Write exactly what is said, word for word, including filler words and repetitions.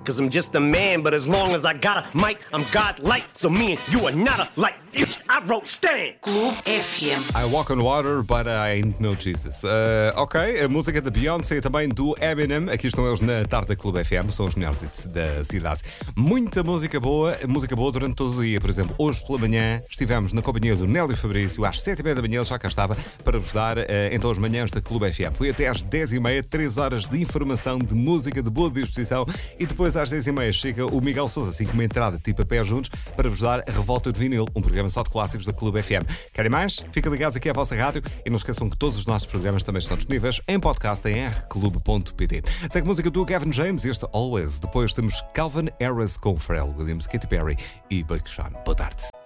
Cause I'm just a man, but as long as I got a mic, I'm God-like. So me and you are not alike. I wrote Stan. Clube F M. I walk on water, but I ain't no Jesus. Uh, ok, a música da Beyoncé e também do Eminem. Aqui estão eles na tarde da Clube F M. São os melhores hits da cidade. Muita música boa, música boa durante todo o dia. Por exemplo, hoje pela manhã estivemos na companhia do Nélio Fabrício. Às sete e meia da manhã ele já cá estava para vos dar uh, então as manhãs da Clube F M. Foi até às dez e meia, três horas de informação, de música, de boa disposição. E depois às dez e meia chega o Miguel Sousa, assim com uma entrada tipo a pé juntos, para vos dar a Revolta de Vinil, um programa só de clássicos da Clube F M. Querem mais? Fiquem ligados aqui à vossa rádio e não esqueçam que todos os nossos programas também estão disponíveis em podcast em r clube ponto p t. Segue a música do Gavin James e este Always. Depois temos Calvin Harris com Pharrell Williams, Katy Perry e Big Sean. Boa tarde.